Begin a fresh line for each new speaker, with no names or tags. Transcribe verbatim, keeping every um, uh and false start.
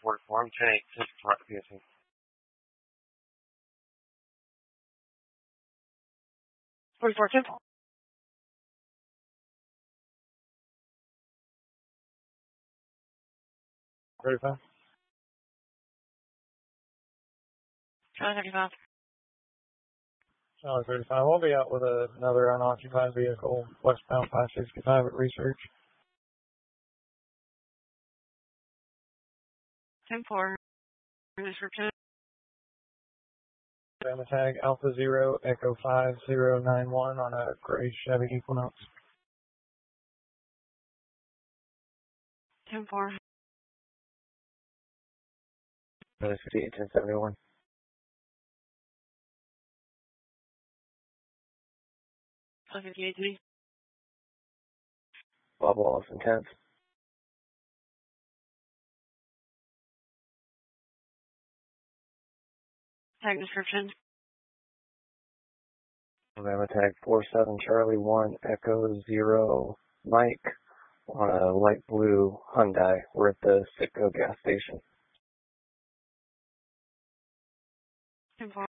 forty-four. I'm ten eight six right P S A.
forty-four ten.
thirty-five.
Charlie thirty-five.
Charlie thirty-five. We'll be out with a, another unoccupied vehicle westbound five sixty-five at Research.
ten four. Description.
Bama tag Alpha Zero Echo five zero nine one on a gray Chevy Equinox.
ten four.
fifty-eight ten seventy-one.
fifty-eight three.
Bob Wallace intense.
Tag description.
Alabama tag four seven Charlie one Echo zero Mike on a light blue Hyundai. We're at the Citgo gas station.
ten four.